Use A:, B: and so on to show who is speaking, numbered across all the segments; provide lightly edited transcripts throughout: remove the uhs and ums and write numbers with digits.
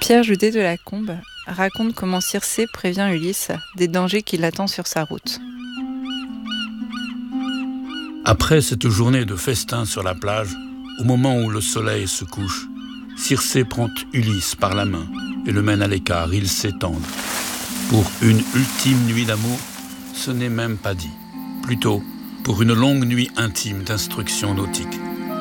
A: Pierre Judet de la Combe raconte comment Circé prévient Ulysse des dangers qui l'attendent sur sa route.
B: Après cette journée de festin sur la plage, au moment où le soleil se couche, Circé prend Ulysse par la main et le mène à l'écart. Ils s'étendent. Pour une ultime nuit d'amour, ce n'est même pas dit. Plutôt pour une longue nuit intime d'instruction nautique.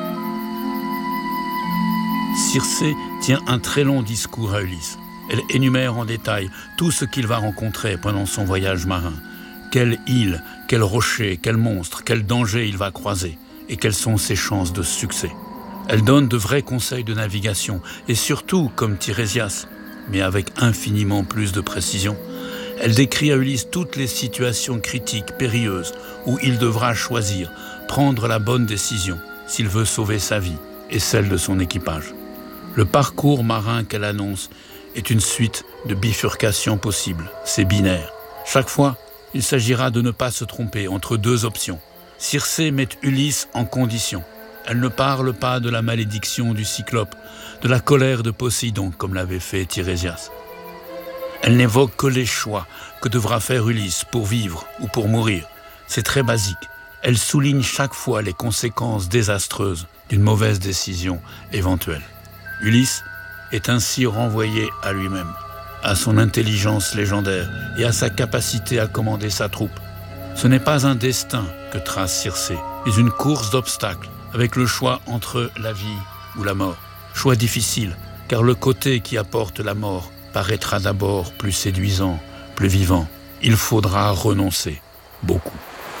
B: Circé tient un très long discours à Ulysse. Elle énumère en détail tout ce qu'il va rencontrer pendant son voyage marin. Quelle île, quel rocher, quel monstre, quel danger il va croiser et quelles sont ses chances de succès. Elle donne de vrais conseils de navigation et surtout, comme Tirésias, mais avec infiniment plus de précision, elle décrit à Ulysse toutes les situations critiques, périlleuses, où il devra choisir, prendre la bonne décision s'il veut sauver sa vie et celle de son équipage. Le parcours marin qu'elle annonce est une suite de bifurcations possibles, c'est binaire. Chaque fois, il s'agira de ne pas se tromper entre deux options. Circé met Ulysse en condition. Elle ne parle pas de la malédiction du Cyclope, de la colère de Poséidon, comme l'avait fait Tirésias. Elle n'évoque que les choix que devra faire Ulysse pour vivre ou pour mourir. C'est très basique. Elle souligne chaque fois les conséquences désastreuses d'une mauvaise décision éventuelle. Ulysse est ainsi renvoyé à lui-même, à son intelligence légendaire et à sa capacité à commander sa troupe. Ce n'est pas un destin que trace Circé, mais une course d'obstacles avec le choix entre la vie ou la mort. Choix difficile, car le côté qui apporte la mort paraîtra d'abord plus séduisant, plus vivant. Il faudra renoncer beaucoup.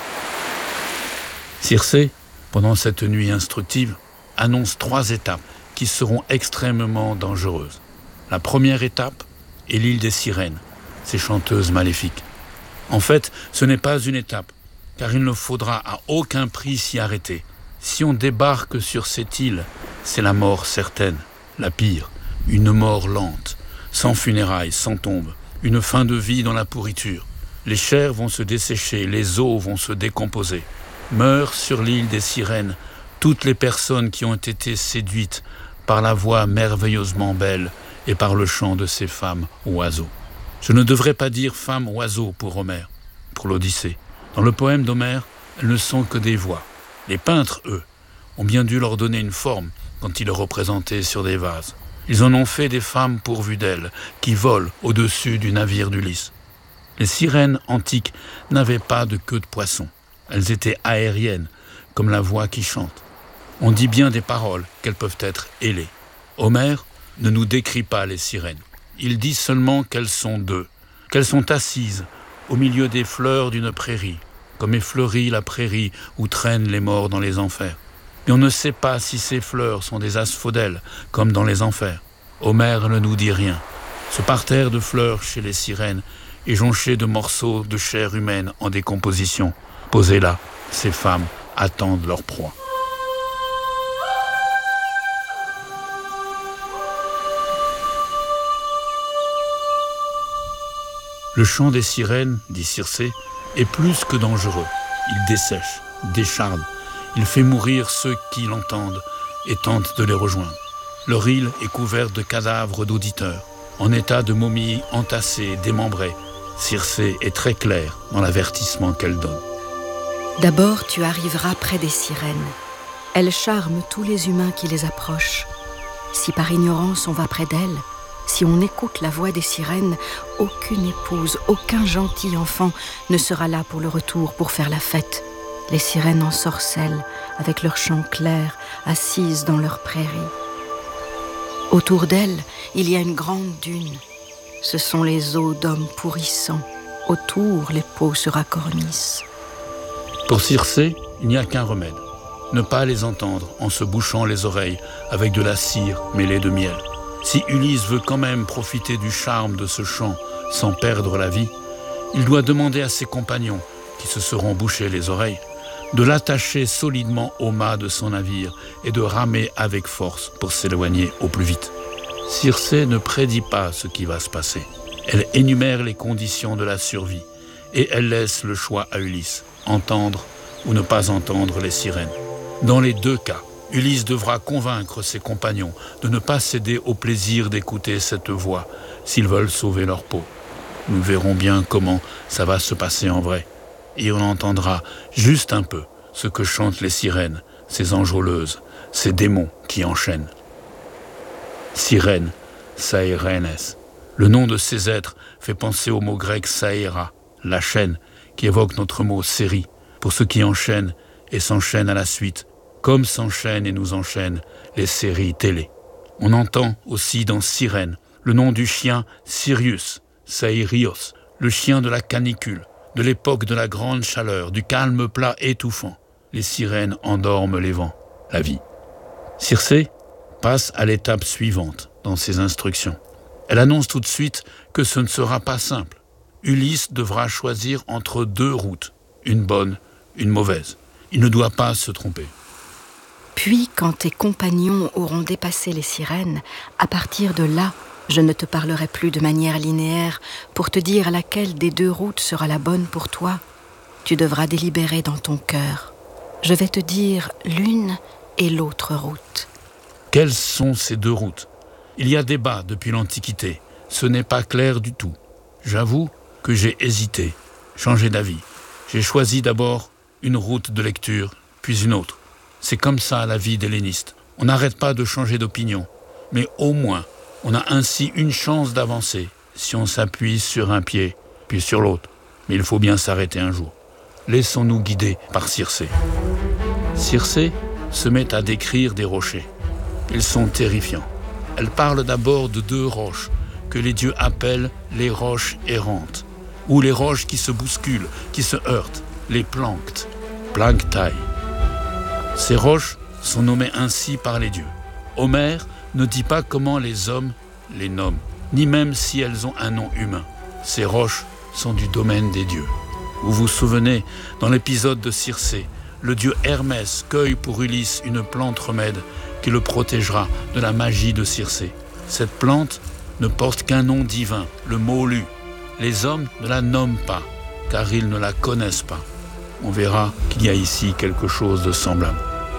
B: Circé, pendant cette nuit instructive, annonce 3 étapes qui seront extrêmement dangereuses. La première étape est l'île des sirènes, ces chanteuses maléfiques. En fait, ce n'est pas une étape, car il ne faudra à aucun prix s'y arrêter. Si on débarque sur cette île, c'est la mort certaine, la pire, une mort lente, sans funérailles, sans tombe, une fin de vie dans la pourriture. Les chairs vont se dessécher, les os vont se décomposer. Meurent sur l'île des sirènes toutes les personnes qui ont été séduites par la voix merveilleusement belle et par le chant de ces femmes oiseaux. Je ne devrais pas dire femmes oiseaux pour Homère, pour l'Odyssée. Dans le poème d'Homère, elles ne sont que des voix. Les peintres, eux, ont bien dû leur donner une forme quand ils les représentaient sur des vases. Ils en ont fait des femmes pourvues d'ailes, qui volent au-dessus du navire d'Ulysse. Les sirènes antiques n'avaient pas de queue de poisson. Elles étaient aériennes, comme la voix qui chante. On dit bien des paroles qu'elles peuvent être ailées. Homère ne nous décrit pas les sirènes. Il dit seulement qu'elles sont 2, qu'elles sont assises au milieu des fleurs d'une prairie, comme est fleurie la prairie où traînent les morts dans les enfers. Mais on ne sait pas si ces fleurs sont des asphodèles, comme dans les enfers. Homère ne nous dit rien. Ce parterre de fleurs chez les sirènes est jonché de morceaux de chair humaine en décomposition. Posés là, ces femmes attendent leur proie. Le chant des sirènes, dit Circé, est plus que dangereux. Il dessèche, décharne. Il fait mourir ceux qui l'entendent et tentent de les rejoindre. Leur île est couverte de cadavres d'auditeurs, en état de momies entassées, démembrées. Circé est très claire dans l'avertissement qu'elle donne.
C: D'abord, tu arriveras près des sirènes. Elles charment tous les humains qui les approchent. Si par ignorance on va près d'elles, si on écoute la voix des sirènes, aucune épouse, aucun gentil enfant ne sera là pour le retour, pour faire la fête. Les sirènes ensorcellent, avec leurs chants clairs, assises dans leurs prairies. Autour d'elles, il y a une grande dune. Ce sont les os d'hommes pourrissants. Autour, les peaux se racornissent.
B: Pour Circé, il n'y a qu'un remède. Ne pas les entendre en se bouchant les oreilles avec de la cire mêlée de miel. Si Ulysse veut quand même profiter du charme de ce chant sans perdre la vie, il doit demander à ses compagnons, qui se seront bouchés les oreilles, de l'attacher solidement au mât de son navire et de ramer avec force pour s'éloigner au plus vite. Circé ne prédit pas ce qui va se passer. Elle énumère les conditions de la survie et elle laisse le choix à Ulysse, entendre ou ne pas entendre les sirènes. Dans les 2 cas, Ulysse devra convaincre ses compagnons de ne pas céder au plaisir d'écouter cette voix s'ils veulent sauver leur peau. Nous verrons bien comment ça va se passer en vrai. Et on entendra juste un peu ce que chantent les sirènes, ces enjôleuses, ces démons qui enchaînent. Sirène, saérenes. Le nom de ces êtres fait penser au mot grec saéra, la chaîne, qui évoque notre mot série, pour ceux qui enchaînent et s'enchaînent à la suite, comme s'enchaînent et nous enchaînent les séries télé. On entend aussi dans Sirène le nom du chien Sirius, Sairios, le chien de la canicule, de l'époque de la grande chaleur, du calme plat étouffant. Les sirènes endorment les vents, la vie. Circé passe à l'étape suivante dans ses instructions. Elle annonce tout de suite que ce ne sera pas simple. Ulysse devra choisir entre 2 routes, une bonne, une mauvaise. Il ne doit pas se tromper.
C: Puis, quand tes compagnons auront dépassé les sirènes, à partir de là, je ne te parlerai plus de manière linéaire pour te dire laquelle des 2 routes sera la bonne pour toi. Tu devras délibérer dans ton cœur. Je vais te dire l'une et l'autre route.
B: Quelles sont ces 2 routes ? Il y a débat depuis l'Antiquité. Ce n'est pas clair du tout. J'avoue que j'ai hésité, changé d'avis. J'ai choisi d'abord une route de lecture, puis une autre. C'est comme ça la vie d'helléniste. On n'arrête pas de changer d'opinion, mais au moins, on a ainsi une chance d'avancer si on s'appuie sur un pied, puis sur l'autre. Mais il faut bien s'arrêter un jour. Laissons-nous guider par Circé. Circé se met à décrire des rochers. Ils sont terrifiants. Elle parle d'abord de 2 roches que les dieux appellent les roches errantes, ou les roches qui se bousculent, qui se heurtent, les planctes, planctae. Ces roches sont nommées ainsi par les dieux. Homère ne dit pas comment les hommes les nomment, ni même si elles ont un nom humain. Ces roches sont du domaine des dieux. Vous vous souvenez, dans l'épisode de Circé, le dieu Hermès cueille pour Ulysse une plante remède qui le protégera de la magie de Circé. Cette plante ne porte qu'un nom divin, le Molu. Les hommes ne la nomment pas, car ils ne la connaissent pas. On verra qu'il y a ici quelque chose de semblable.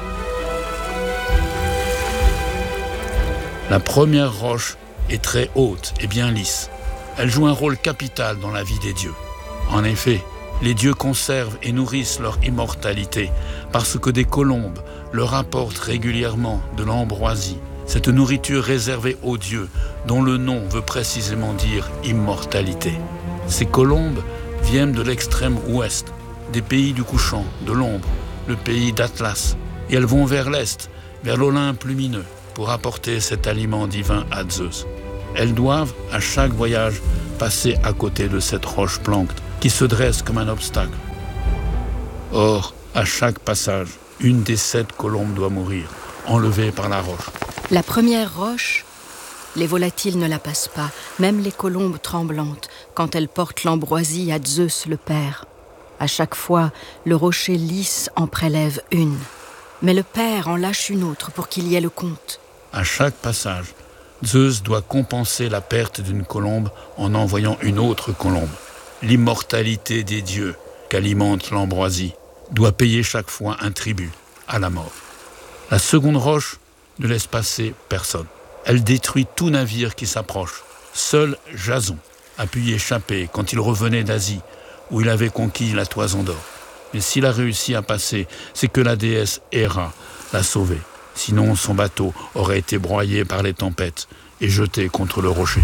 B: La première roche est très haute et bien lisse. Elle joue un rôle capital dans la vie des dieux. En effet, les dieux conservent et nourrissent leur immortalité parce que des colombes leur apportent régulièrement de l'ambroisie, cette nourriture réservée aux dieux dont le nom veut précisément dire immortalité. Ces colombes viennent de l'extrême ouest, des pays du couchant, de l'ombre, le pays d'Atlas, et elles vont vers l'est, vers l'Olympe lumineux, pour apporter cet aliment divin à Zeus. Elles doivent, à chaque voyage, passer à côté de cette roche plancte qui se dresse comme un obstacle. Or, à chaque passage, une des 7 colombes doit mourir, enlevée par la roche.
C: La première roche, les volatiles ne la passent pas, même les colombes tremblantes, quand elles portent l'ambroisie à Zeus le Père. À chaque fois, le rocher lisse en prélève une. Mais le Père en lâche une autre pour qu'il y ait le compte.
B: À chaque passage, Zeus doit compenser la perte d'une colombe en envoyant une autre colombe. L'immortalité des dieux qu'alimente l'ambroisie doit payer chaque fois un tribut à la mort. La seconde roche ne laisse passer personne. Elle détruit tout navire qui s'approche. Seul Jason a pu y échapper quand il revenait d'Asie, où il avait conquis la Toison d'Or. Mais s'il a réussi à passer, c'est que la déesse Héra l'a sauvé. Sinon, son bateau aurait été broyé par les tempêtes et jeté contre le rocher.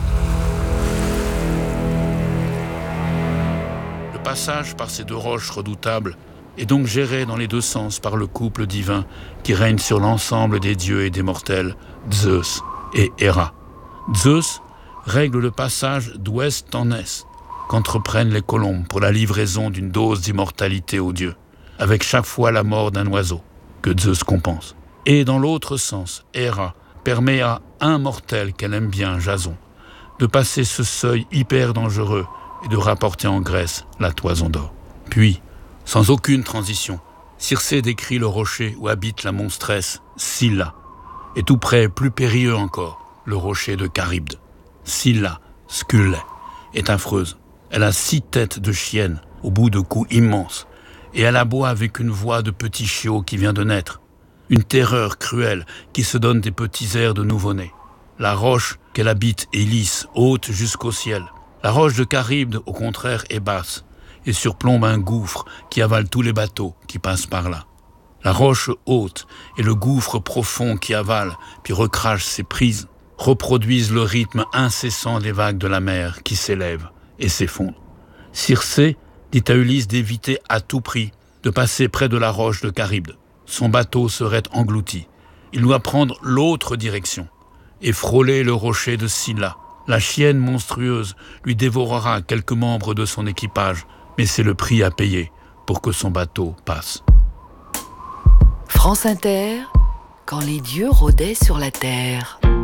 B: Le passage par ces 2 roches redoutables est donc géré dans les 2 sens par le couple divin qui règne sur l'ensemble des dieux et des mortels, Zeus et Héra. Zeus règle le passage d'ouest en est qu'entreprennent les colombes pour la livraison d'une dose d'immortalité aux dieux, avec chaque fois la mort d'un oiseau que Zeus compense. Et dans l'autre sens, Héra permet à un mortel qu'elle aime bien, Jason, de passer ce seuil hyper dangereux et de rapporter en Grèce la Toison d'Or. Puis, sans aucune transition, Circé décrit le rocher où habite la monstresse Scylla, et tout près, plus périlleux encore, le rocher de Charybde. Scylla, Scullae, est affreuse. Elle a 6 têtes de chienne, au bout de coups immenses, et elle aboie avec une voix de petit chiot qui vient de naître. Une terreur cruelle qui se donne des petits airs de nouveau-né. La roche qu'elle habite est lisse, haute jusqu'au ciel. La roche de Charybde, au contraire, est basse et surplombe un gouffre qui avale tous les bateaux qui passent par là. La roche haute et le gouffre profond qui avale puis recrache ses prises reproduisent le rythme incessant des vagues de la mer qui s'élèvent et s'effondrent. Circé dit à Ulysse d'éviter à tout prix de passer près de la roche de Charybde. Son bateau serait englouti. Il doit prendre l'autre direction et frôler le rocher de Scylla. La chienne monstrueuse lui dévorera quelques membres de son équipage, mais c'est le prix à payer pour que son bateau passe.
D: France Inter, quand les dieux rôdaient sur la terre.